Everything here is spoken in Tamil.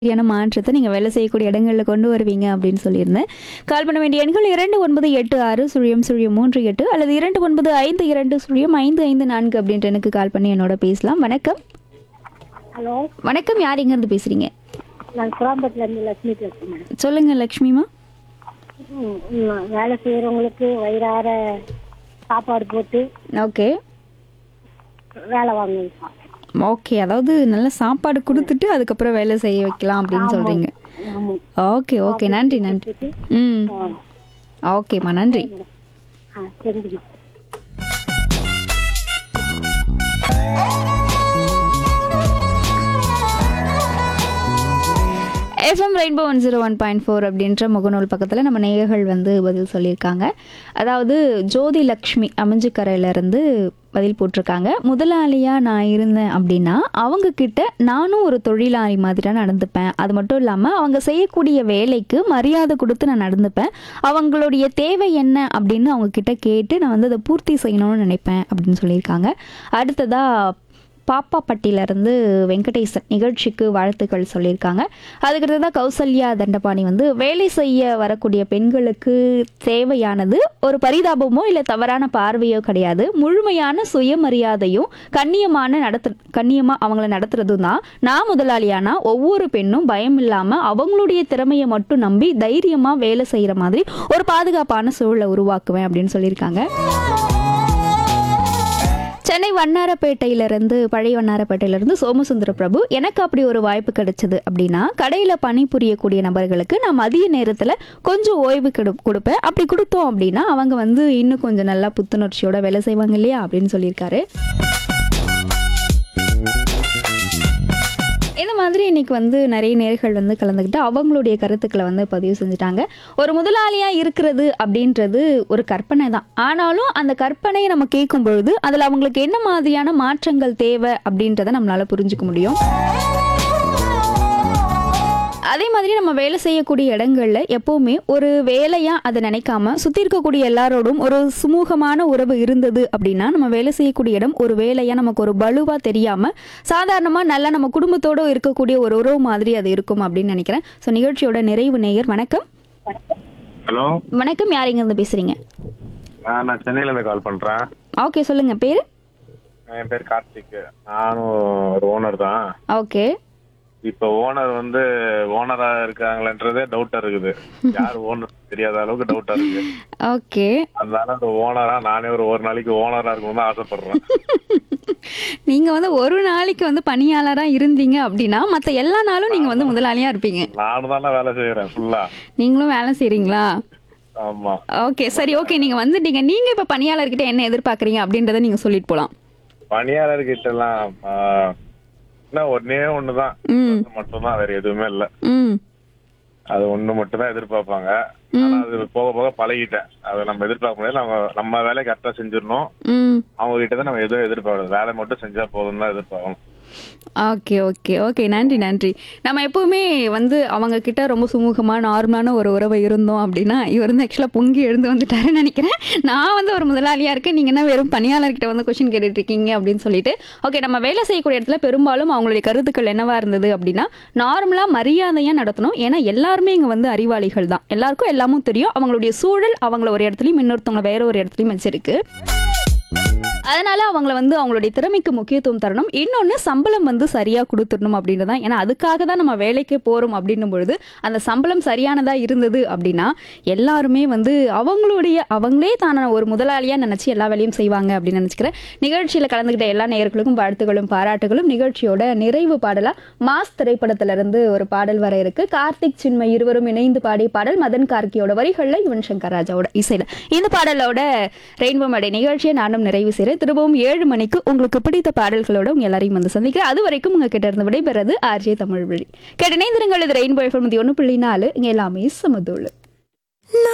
சரியான மாற்றத்தை நீங்க வேலை செய்யக்கூடிய இடங்கள்ல கொண்டு வருவீங்க அப்படின்னு சொல்லியிருந்தேன். கால் பண்ண வேண்டிய எண்கள் 2986 003 அல்லது 2952 05554 அப்படின்ற எனக்கு கால் பண்ணி என்னோட பேசலாம். வணக்கம். ஹலோ, வணக்கம். யார் எங்கேருந்து பேசுறீங்க? நான் குராம்பட்டில இருந்து லட்சுமி பேசுறேன். சொல்லுங்க லக்ஷ்மிமா. வேலை செய்யறவங்களுக்கு வயிறார சாப்பாடு போட்டு ஓகே வேலை வாங்குவோம். ஓகே, அதாவது நல்ல சாப்பாடு கொடுத்துட்டு அதுக்கப்புறம் வேலை செய்ய வைக்கலாம் அப்படின்னு சொல்றீங்க. ஆமா. ஓகே ஓகே, நன்றி நன்றி. ம் ஓகேம்மா, நன்றி. சரிங்க. FM ரெயின்போ 101.4 அப்படின்ற முகநூல் பக்கத்தில் நம்ம நேயர்கள் வந்து பதில் சொல்லியிருக்காங்க. அதாவது ஜோதி லக்ஷ்மி அமைஞ்சுக்கரையிலேருந்து பதில் போட்டிருக்காங்க. முதலாளியாக நான் இருந்தேன் அப்படின்னா அவங்கக்கிட்ட நானும் ஒரு தொழிலாளி மாதிரி தான் நடந்துப்பேன். அது மட்டும் இல்லாமல் அவங்க செய்யக்கூடிய வேலைக்கு மரியாதை கொடுத்து நான் நடந்துப்பேன். அவங்களுடைய தேவை என்ன அப்படின்னு அவங்கக்கிட்ட கேட்டு நான் வந்து அதை பூர்த்தி செய்யணும்னு நினைப்பேன் அப்படின்னு சொல்லியிருக்காங்க. அடுத்ததாக பாப்பாப்பட்டியிலேருந்து வெங்கடேசன் நிகழ்ச்சிக்கு வாழ்த்துக்கள் சொல்லியிருக்காங்க. அதுக்கடுத்து தான் கௌசல்யா தண்டபாணி வந்து வேலை செய்ய வரக்கூடிய பெண்களுக்கு தேவையானது ஒரு பரிதாபமோ இல்லை தவறான பார்வையோ கிடையாது, முழுமையான சுயமரியாதையும் கண்ணியமாக அவங்கள நடத்துறதும் தான். நான் முதலாளியானா ஒவ்வொரு பெண்ணும் பயம் இல்லாமல் அவங்களுடைய திறமையை மட்டும் நம்பி தைரியமாக வேலை செய்கிற மாதிரி ஒரு பாதுகாப்பான சூழலை உருவாக்குவேன் அப்படின்னு சொல்லியிருக்காங்க. சென்னை வண்ணாரப்பேட்டையிலிருந்து பழைய வண்ணாரப்பேட்டையிலிருந்து சோமசுந்தர பிரபு, எனக்கு அப்படி ஒரு வாய்ப்பு கிடைச்சது அப்படின்னா கடையில் பணிபுரியக்கூடிய நபர்களுக்கு நான் மதிய நேரத்தில் கொஞ்சம் ஓய்வு கொடுப்பேன். அப்படி கொடுத்தோம் அப்படின்னா அவங்க வந்து இன்னும் கொஞ்சம் நல்லா புத்துணர்ச்சியோட வேலை செய்வாங்க இல்லையா அப்படின்னு சொல்லியிருக்காரு. இந்த மாதிரி இன்னைக்கு வந்து நிறைய நேர்கள் வந்து கலந்துக்கிட்டு அவங்களுடைய கருத்துக்களை வந்து பதிவு செஞ்சுட்டாங்க. ஒரு முதலாளியாக இருக்கிறது அப்படின்றது ஒரு கற்பனை தான். ஆனாலும் அந்த கற்பனையை நம்ம கேட்கும் பொழுது அதில் அவங்களுக்கு என்ன மாதிரியான மாற்றங்கள் தேவை அப்படின்றத நம்மளால புரிஞ்சுக்க முடியும். அதே மாதிரி நம்ம வேலை செய்யக்கூடிய இடங்கள்ல எப்பவுமே ஒரு வேலையா அதை நினைக்காம சுற்றி இருக்கக்கூடிய எல்லாரோடும் ஒரு சுமூகமான உறவு இருந்தது அப்படின்னா நம்ம வேலை செய்யக்கூடிய இடம் ஒரு வேலையா நமக்கு ஒரு பலுவா தெரியாம சாதாரணமா நல்லா நம்ம குடும்பத்தோட இருக்கக்கூடிய ஒரு உறவு மாதிரி அது இருக்கும் அப்படின்னு நினைக்கிறேன். ஸோ நிகழ்ச்சியோட நிறைவு நேயர். வணக்கம். ஹலோ, வணக்கம். யார் எங்க இருந்து பேசுறீங்க? நான் சென்னையில இருந்து கால் பண்றேன். ஓகே, சொல்லுங்க. பேரு? என் பேர் கார்த்திக். நானும் ஒரு ஓனர் தான். ஓகே. இப்ப ஓனர் வந்து ஓனரா இருக்காங்களன்றதே டவுட்டா இருக்குது. யார் ஓனர் தெரியாத அளவுக்கு டவுட்டா இருக்கு. ஓகே. அதனால அந்த ஓனரா நானே ஒரு நாளைக்கு ஓனரா இருக்கணும்னு ஆசைப்படுறேன். நீங்க வந்து ஒரு நாளைக்கு வந்து பணியாளரா இருந்தீங்க அப்படின்னா மத்த எல்லா நாளும் நீங்க வந்து முதலாளியா இருப்பீங்க. நானும் தானே வேலை செய்யறேன் ஃபுல்லா. நீங்களும் வேலை செய்றீங்களா? ஆமா. ஓகே, சரி. ஓகே, நீங்க வந்துட்டீங்க. நீங்க இப்ப பணியாளர்கிட்ட என்ன எதிர்பார்க்கறீங்க அப்படின்றத நீங்க சொல்லிட்டு போலாம். பணியாளர்கிட்ட எல்லாம் ஒன்னே ஒண்ணுதான் மட்டும்தான், வேற எதுவுமே இல்ல. அது ஒண்ணு மட்டும் தான் எதிர்பார்ப்பாங்க. ஆனா அது போக போக பழகிட்டேன். அதை நம்ம எதிர்பார்க்க முடியாது. நம்ம வேலையை கரெக்டா செஞ்சிடணும். அவங்க கிட்ட தான் நம்ம எதுவும் எதிர்பார்க்கணும். வேலை மட்டும் செஞ்சா போதும் தான் எதிர்பார்க்கணும். ஓகே ஓகே ஓகே, நன்றி நன்றி. நம்ம எப்பவுமே வந்து அவங்க கிட்ட ரொம்ப சுமூகமா நார்மலான ஒரு உறவை இருந்தோம் அப்படின்னா இவர் வந்து ஆக்சுவலாக பொங்கி எழுந்து வந்துட்டாருன்னு நினைக்கிறேன். நான் வந்து ஒரு முதலாளியா இருக்கேன், நீங்க என்ன வெறும் பணியாளர்கிட்ட வந்து கொஸ்டின் கேட்டுட்டு இருக்கீங்க அப்படின்னு சொல்லிட்டு. ஓகே, நம்ம வேலை செய்யக்கூடிய இடத்துல பெரும்பாலும் அவங்களுடைய கருத்துக்கள் என்னவா இருந்தது அப்படின்னா நார்மலா மரியாதையா நடத்தணும். ஏன்னா எல்லாருமே இங்க வந்து அறிவாளிகள் தான், எல்லாருக்கும் எல்லாமும் தெரியும். அவங்களுடைய சூழல் அவங்கள ஒரு இடத்துலையும் இன்னொருத்தவங்க வேற ஒரு இடத்துலையும் வச்சிருக்கு. அதனால அவங்கள வந்து அவங்களுடைய திறமைக்கு முக்கியத்துவம் தரணும். இன்னொன்று, சம்பளம் வந்து சரியாக கொடுத்துடணும் அப்படின்றதான். ஏன்னா அதுக்காக தான் நம்ம வேலைக்கே போகிறோம் அப்படின்னும் பொழுது அந்த சம்பளம் சரியானதாக இருந்தது அப்படின்னா எல்லாருமே வந்து அவங்களே தான ஒரு முதலாளியாக நினச்சி எல்லா வேலையும் செய்வாங்க அப்படின்னு நினச்சிக்கிறேன். நிகழ்ச்சியில் கலந்துக்கிட்ட எல்லா நேயர்களுக்கும் வாழ்த்துக்களும் பாராட்டுகளும். நிகழ்ச்சியோட நிறைவு பாடலாக மாஸ் திரைப்படத்திலிருந்து ஒரு பாடல் வர இருக்கு. கார்த்திக் சின்மய் இருவரும் இணைந்து பாடிய பாடல். மதன் கார்கியோட வரிகளில் யுவன் சங்கர் ராஜாவோட இசையில் இந்த பாடலோட ரெயின்போ மேடை நிகழ்ச்சியை நானும் நிறைவு செய்கிறேன். திரும்பவும் 7 மணிக்கு உங்களுக்கு பிடித்த பாடல்களோட உங்க எல்லாரையும் வந்து சந்திக்கிறேன். அது வரைக்கும் உங்க கிட்ட இருந்து விடைபெறது ஆர்ஜே தமிழ்வழி. கேட்டு இணைந்திருங்கள். இது ரெயின்போ FM 1.4. இங்க எல்லாமே சமதூளு.